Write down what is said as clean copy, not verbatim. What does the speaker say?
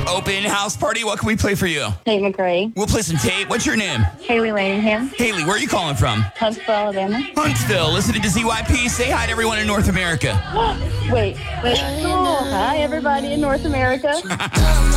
open house party. What can we play for you? Tate McRae. We'll play some Tate. What's your name? Haley Lanningham. Haley, where are you calling from? Huntsville, Alabama. Huntsville. Listening to ZYP. Say hi to everyone in North America. Wait. Oh, hi, everybody in North America.